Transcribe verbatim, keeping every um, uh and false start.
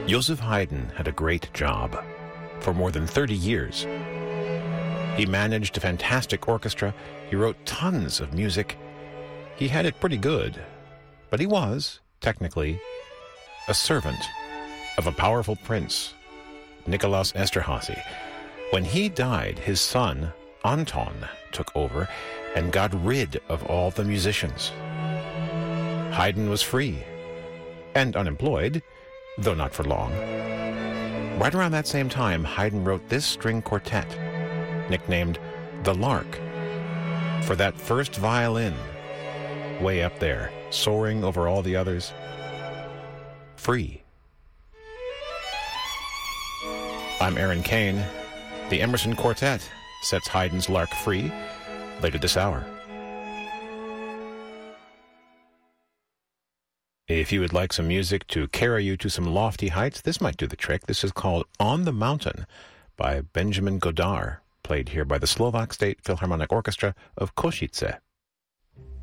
Joseph Haydn had a great job. For more than thirty years, he managed a fantastic orchestra. He wrote tons of music. He had it pretty good, but he was, technically, a servant of a powerful prince, Nicholas Esterhazy. When he died, his son, Anton, took over and got rid of all the musicians. Haydn was free and unemployed, though not for long. Right around that same time, Haydn wrote this string quartet, nicknamed The Lark, for that first violin, way up there, soaring over all the others, free. I'm Aaron Kane. The Emerson Quartet sets Haydn's Lark free later this hour. If you would like some music to carry you to some lofty heights, this might do the trick. This is called On the Mountain by Benjamin Godard, played here by the Slovak State Philharmonic Orchestra of Košice.